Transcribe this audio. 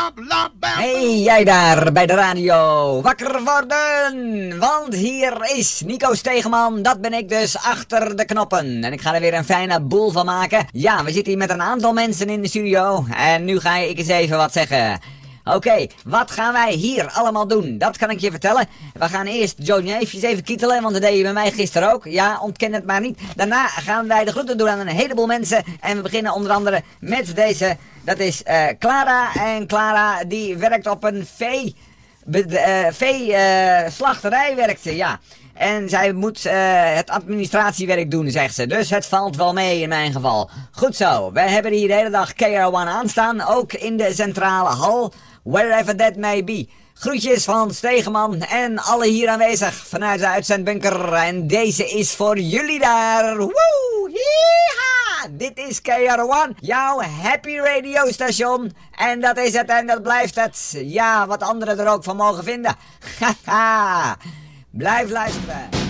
Hey, jij daar bij de radio. Wakker worden! Want hier is Nico Stegeman, dat ben ik dus, achter de knoppen. En ik ga er weer een fijne boel van maken. Ja, we zitten hier met een aantal mensen in de studio. En nu ga ik eens even wat zeggen. Oké, wat gaan wij hier allemaal doen? Dat kan ik je vertellen. We gaan eerst Johnny Neefjes even kietelen, want dat deed je bij mij gisteren ook. Ja, ontken het maar niet. Daarna gaan wij de groeten doen aan een heleboel mensen. En we beginnen onder andere met deze. Dat is Clara. En Clara die werkt op een slachterij werkt ze, ja. En zij moet het administratiewerk doen, zegt ze. Dus het valt wel mee in mijn geval. Goed zo, wij hebben hier de hele dag KR1 aanstaan. Ook in de centrale hal. Wherever that may be. Groetjes van Stegeman en alle hier aanwezig vanuit de uitzendbunker. En deze is voor jullie daar. Woe! Yeeha! Dit is KR1, jouw happy radio station. En dat is het en dat blijft het. Ja, wat anderen er ook van mogen vinden. Haha! Blijf luisteren.